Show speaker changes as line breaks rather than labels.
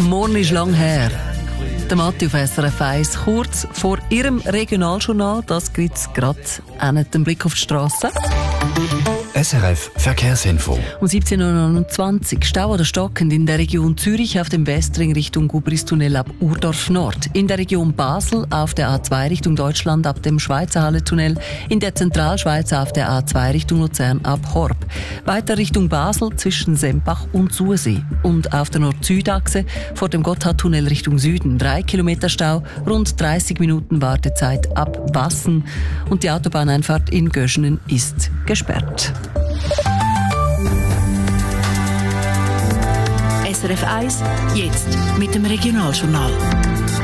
Morgen ist lang her. Der Matti auf SRF 1, kurz vor ihrem Regionaljournal, das gibt es gerade einen Blick auf die Straße.
SRF Verkehrsinfo.
Um 17.29 Uhr Stau oder stockend in der Region Zürich auf dem Westring Richtung Gubristunnel ab Urdorf Nord. In der Region Basel auf der A2 Richtung Deutschland ab dem Schweizer Halletunnel. In der Zentralschweiz auf der A2 Richtung Luzern ab Horb. Weiter Richtung Basel zwischen Sempach und Sursee. Und auf der Nord-Süd-Achse vor dem Gotthardtunnel Richtung Süden 3 Kilometer Stau, rund 30 Minuten Wartezeit ab Wassen. Und die Autobahneinfahrt in Göschenen ist gesperrt.
SRF 1, jetzt mit dem Regionaljournal.